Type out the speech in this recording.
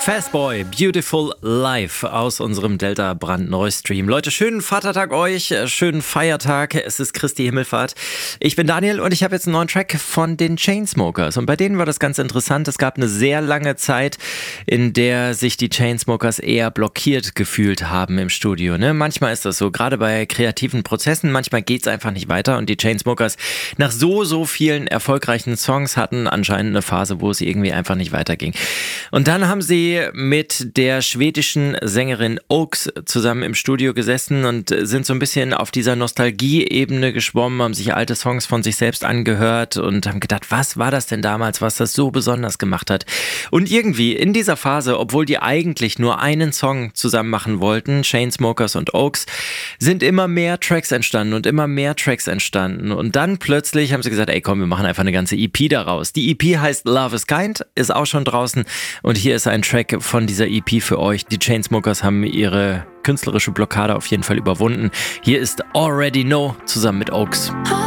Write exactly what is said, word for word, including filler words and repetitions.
Fastboy, Beautiful Life aus unserem Delta brandneu Stream. Leute, schönen Vatertag euch, schönen Feiertag. Es ist Christi Himmelfahrt. Ich bin Daniel und ich habe jetzt einen neuen Track von den Chainsmokers. Und bei denen war das ganz interessant. Es gab eine sehr lange Zeit, in der sich die Chainsmokers eher blockiert gefühlt haben im Studio. Ne? Manchmal ist das so, gerade bei kreativen Prozessen. Manchmal geht es einfach nicht weiter. Und die Chainsmokers nach so, so vielen erfolgreichen Songs hatten anscheinend eine Phase, wo es irgendwie einfach nicht weiterging. Und dann haben sie mit der schwedischen Sängerin Oaks zusammen im Studio gesessen und sind so ein bisschen auf dieser Nostalgie-Ebene geschwommen, haben sich alte Songs von sich selbst angehört und haben gedacht, was war das denn damals, was das so besonders gemacht hat? Und irgendwie in dieser Phase, obwohl die eigentlich nur einen Song zusammen machen wollten, Chainsmokers und Oaks, sind immer mehr Tracks entstanden und immer mehr Tracks entstanden. Und dann plötzlich haben sie gesagt, ey komm, wir machen einfach eine ganze E P daraus. Die E P heißt Love is Kind, ist auch schon draußen und hier ist ein Track von dieser E P für euch. Die Chainsmokers haben ihre künstlerische Blockade auf jeden Fall überwunden. Hier ist Already Know zusammen mit Oaks.